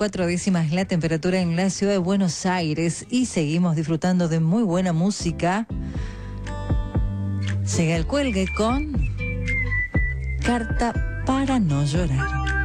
4 décimas la temperatura en la ciudad de Buenos Aires y seguimos disfrutando de muy buena música. Llega el cuelgue con Carta para no llorar.